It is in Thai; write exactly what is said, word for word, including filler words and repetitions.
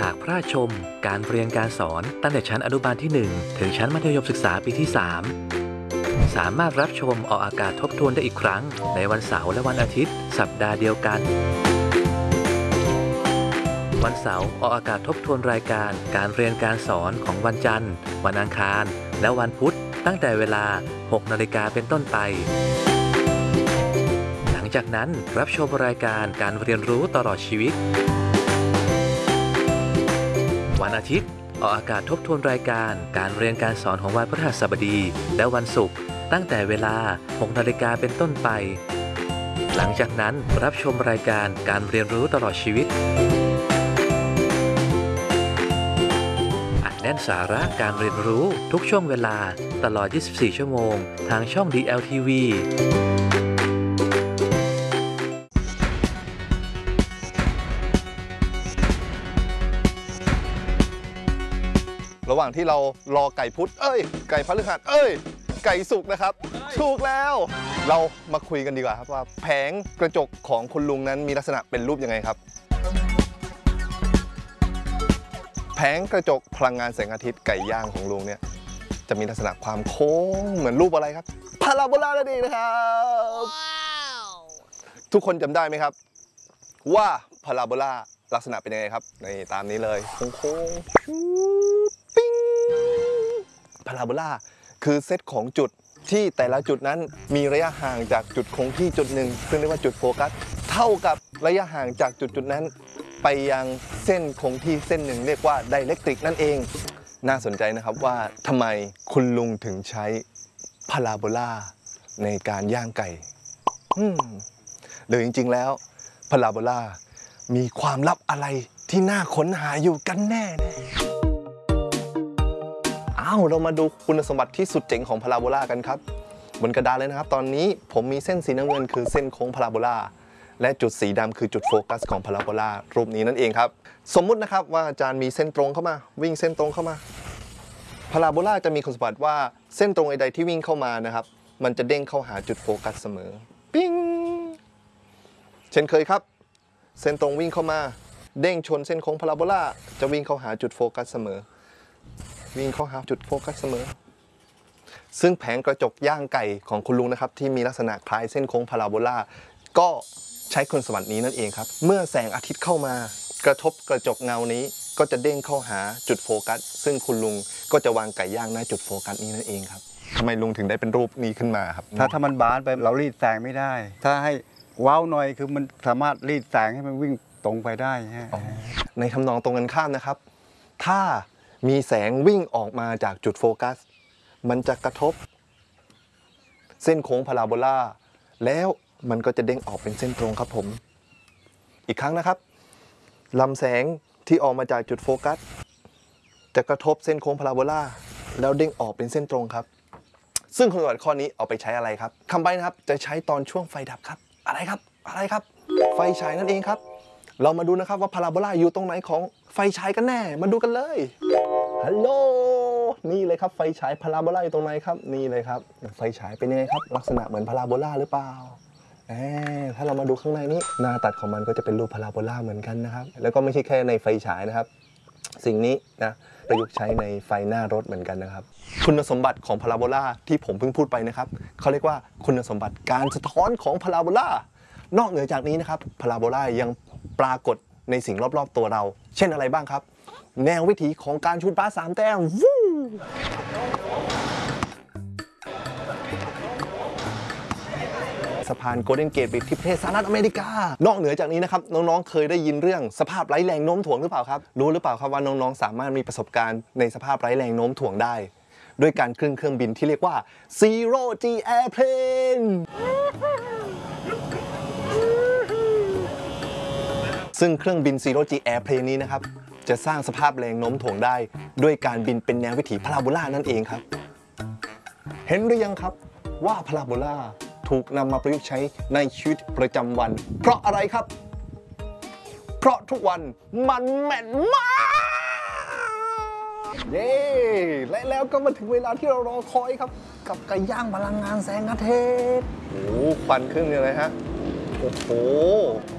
ากพระราชชมการเรียนการสอนตั้งแต่ชั้นอนุบาลที่หนึ่งถึงชั้นมัธยมศึกษาปีที่สามสามารถรับชมออกอากาศทบทวนได้อีกครั้งในวันเสาร์และวันอาทิตย์สัปดาห์เดียวกันวันเสาร์ออกอากาศทบทวนรายการการเรียนการสอนของวันจันทร์วันอังคารและวันพุธตั้งแต่เวลา หกนาฬิกาเป็นต้นไปหลังจากนั้นรับชมรายการการเรียนรู้ตลอดชีวิตวันอาทิตย์ออกอากาศทบทวนรายการการเรียนการสอนของวันพฤหัสบดีและวันศุกร์ตั้งแต่เวลา หกนาฬิกาเป็นต้นไปหลังจากนั้นรับชมรายการการเรียนรู้ตลอดชีวิตอัดแน่นสาระการเรียนรู้ทุกช่วงเวลาตลอด ยี่สิบสี่ ชั่วโมงทางช่อง ดี แอล ที วีระหว่างที่เรารอไก่พุธเอ้ยไก่พฤหัสเอ้ยไก่สุกนะครับถูกแล้วเรามาคุยกันดีกว่าครับว่าแผงกระจกของคุณลุงนั้นมีลักษณะเป็นรูปยังไงครับแผงกระจกพลังงานแสงอาทิตย์ไก่ย่างของลุงเนี่ยจะมีลักษณะความโค้งเหมือนรูปอะไรครับพาราโบลานั่นเองนะครับทุกคนจำได้ไหมครับว่าพาราโบลาลักษณะเป็นยังไงครับในตามนี้เลยโค้งๆปิ้งพาราโบลาคือเซตของจุดที่แต่ละจุดนั้นมีระยะห่างจากจุดคงที่จุดหนึ่งซึ่งเรียกว่าจุดโฟกัสเท่ากับระยะห่างจากจุดจุดนั้นไปยังเส้นคงที่เส้นหนึ่งเรียกว่าไดอิเล็กทริกนั่นเองน่าสนใจนะครับว่าทำไมคุณลุงถึงใช้พาราโบลาในการย่างไก่หรือจริงๆแล้วพาราโบลามีความลับอะไรที่น่าค้นหาอยู่กันแน่เนี่ยอ้าวเรามาดูคุณสมบัติที่สุดเจ๋งของพาราโบลากันครับบนกระดานเลยนะครับตอนนี้ผมมีเส้นสีน้ำเงินคือเส้นโค้งพาราโบลาและจุดสีดำคือจุดโฟกัสของพาราโบลารูปนี้นั่นเองครับสมมุตินะครับว่าอาจารย์มีเส้นตรงเข้ามาวิ่งเส้นตรงเข้ามาพาราโบลาจะมีคุณสมบัติว่าเส้นตรงใดๆที่วิ่งเข้ามานะครับมันจะเด้งเข้าหาจุดโฟกัสเสมอปิ้งเช่นเคยครับเส้นตรงวิ่งเข้ามาเด้งชนเส้นโค้งพาราโบลาจะวิ่งเข้าหาจุดโฟกัสเสมอวิ่งเข้าหาจุดโฟกัสเสมอซึ่งแผงกระจกย่างไก่ของคุณลุงนะครับที่มีลักษณะคล้ายเส้นโค้งพาราโบลาก็ใช้คุณสมบัตินี้นั่นเองครับเมื่อแสงอาทิตย์เข้ามากระทบกระจกเงานี้ก็จะเด้งเข้าหาจุดโฟกัสซึ่งคุณลุงก็จะวางไก่ย่างหน้าจุดโฟกัสนี้นั่นเองครับทำไมลุงถึงได้เป็นรูปนี้ขึ้นมาครับถ้าถ้ามันบานไปเรารีดแสงไม่ได้ถ้าให้ว้าวหน่อยคือมันสามารถรีดแสงให้มันวิ่งตรงไปได้ในทำนองตรงกันข้ามนะครับถ้ามีแสงวิ่งออกมาจากจุดโฟกัสมันจะกระทบเส้นโค้งพาราโบลาแล้วมันก็จะเด้งออกเป็นเส้นตรงครับผมอีกครั้งนะครับลำแสงที่ออกมาจากจุดโฟกัสจะกระทบเส้นโค้งพาราโบลาแล้วเด้งออกเป็นเส้นตรงครับซึ่งคุณสมบัติข้อนี้เอาไปใช้อะไรครับคำใบ้นะครับจะใช้ตอนช่วงไฟดับครับอะไรครับอะไรครับไฟฉายนั่นเองครับเรามาดูนะครับว่าพาราโบลาอยู่ตรงไหนของไฟฉายกันแน่มาดูกันเลยฮัลโหลนี่เลยครับไฟฉายพาราโบลาอยู่ตรงไหนครับนี่เลยครับไฟฉายเป็นยังไงครับลักษณะเหมือนพาราโบลาหรือเปล่าถ้าเรามาดูข้างในนี้หน้าตัดของมันก็จะเป็นรูปพาราโบลาเหมือนกันนะครับแล้วก็ไม่ใช่แค่ในไฟฉายนะครับสิ่งนี้นะประยุกต์ใช้ในไฟหน้ารถเหมือนกันนะครับคุณสมบัติของพาราโบลาที่ผมเพิ่งพูดไปนะครับเขาเรียกว่าคุณสมบัติการสะท้อนของพาราโบลานอกเหนือจากนี้นะครับพาราโบลายังปรากฏในสิ่งรอบๆตัวเราเช่นอะไรบ้างครับแนววิถีของการชูปลาสามแต้มวู้สะพานโกลเด้นเกตบริดจ์ที่ประเทศสหรัฐอเมริกานอกเหนือจากนี้นะครับน้องๆเคยได้ยินเรื่องสภาพไร้แรงโน้มถ่วงหรือเปล่าครับรู้หรือเปล่าครับว่าน้องๆสามารถมีประสบการณ์ในสภาพไร้แรงโน้มถ่วงได้ด้วยการขึ้นเครื่องบินที่เรียกว่า Zero G Airplane ซึ่งเครื่องบิน Zero G Airplane นี้นะครับจะสร้างสภาพแรงโน้มถ่วงได้ด้วยการบินเป็นแนววิถีพาราโบลานั่นเองครับเห็นหรือยังครับว่าพาราโบลาถูกนำมาประยุกต์ใช้ในชีวิตประจำวันเพราะอะไรครับเพราะทุกวันมันแม่นมากเย้และแล้วก็มาถึงเวลาที่เรารอคอยครับกับไก่ย่างพลังงานแสงอาทิตย์โอ้ควันขึ้นเลยฮะโอ้โห